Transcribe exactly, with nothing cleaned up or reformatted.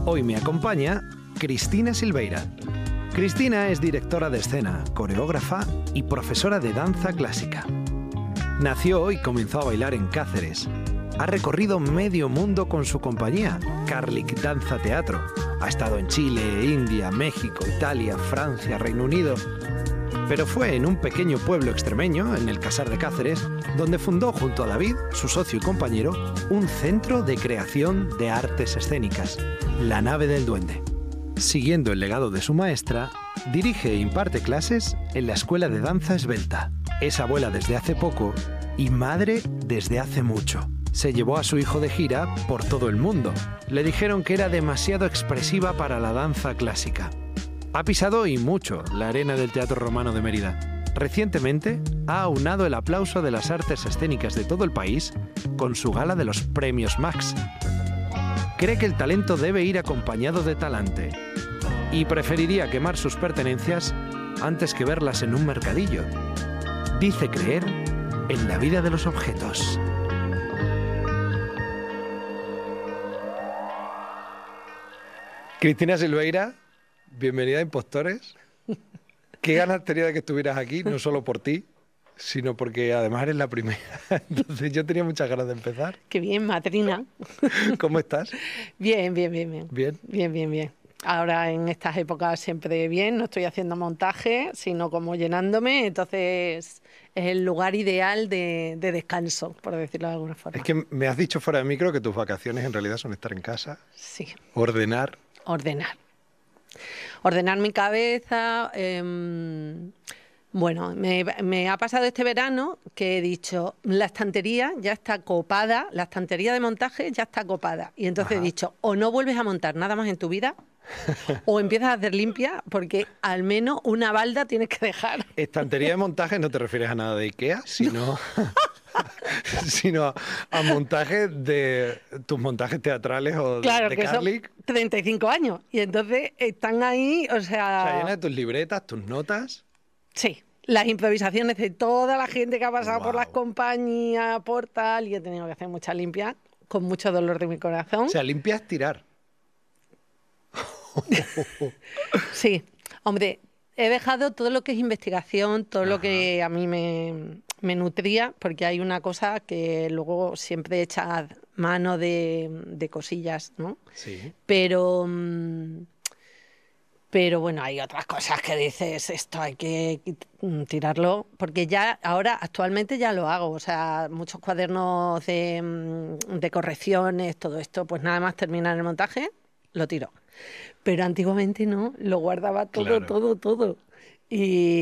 Hoy me acompaña Cristina Silveira. Cristina es directora de escena, coreógrafa y profesora de danza clásica. Nació y comenzó a bailar en Cáceres. Ha recorrido medio mundo con su compañía, Carlic Danza Teatro. Ha estado en Chile, India, México, Italia, Francia, Reino Unido. Pero fue en un pequeño pueblo extremeño, en el Casar de Cáceres, donde fundó junto a David, su socio y compañero, un centro de creación de artes escénicas, La Nave del Duende. Siguiendo el legado de su maestra, dirige e imparte clases en la Escuela de Danza Esbelta. Es abuela desde hace poco y madre desde hace mucho. Se llevó a su hijo de gira por todo el mundo. Le dijeron que era demasiado expresiva para la danza clásica. Ha pisado y mucho la arena del Teatro Romano de Mérida. Recientemente ha aunado el aplauso de las artes escénicas de todo el país con su gala de los Premios Max. Cree que el talento debe ir acompañado de talante y preferiría quemar sus pertenencias antes que verlas en un mercadillo. Dice creer en la vida de los objetos. Cristina Silveira, bienvenida a Impostores. Qué ganas tenía de que estuvieras aquí, no solo por ti, sino porque además eres la primera. Entonces yo tenía muchas ganas de empezar. Qué bien, madrina. ¿Cómo estás? Bien, bien, bien, bien. ¿Bien? Bien, bien, bien. Ahora en estas épocas siempre bien, no estoy haciendo montaje, sino como llenándome, entonces es el lugar ideal de, de descanso, por decirlo de alguna forma. Es que me has dicho fuera de micro que tus vacaciones en realidad son estar en casa, sí. ordenar. Ordenar. Ordenar mi cabeza. Eh, bueno, me, me ha pasado este verano que he dicho, la estantería ya está copada, la estantería de montaje ya está copada. Y entonces Ajá. he dicho, o no vuelves a montar nada más en tu vida, o empiezas a hacer limpia, porque al menos una balda tienes que dejar. Estantería de montaje no te refieres a nada de IKEA, sino... sino a, a montajes de tus montajes teatrales o Claro, de que Carlic. son treinta y cinco años y entonces están ahí, o sea... O sea, llena de tus libretas, tus notas. Sí, las improvisaciones de toda la gente que ha pasado Wow. por las compañías, por tal, y he tenido que hacer mucha limpia, con mucho dolor de mi corazón. O sea, limpias tirar. Sí, hombre, he dejado todo lo que es investigación, todo Ajá. lo que a mí me, me nutría, porque hay una cosa que luego siempre echas mano de, de cosillas, ¿no? Sí. Pero, mm, pero bueno, hay otras cosas que dices, esto hay que quit- tirarlo, porque ya ahora actualmente ya lo hago, o sea, muchos cuadernos de, mm, de correcciones, todo esto, pues nada más terminar el montaje, lo tiro. Pero antiguamente no, lo guardaba todo, Claro. todo, todo. Y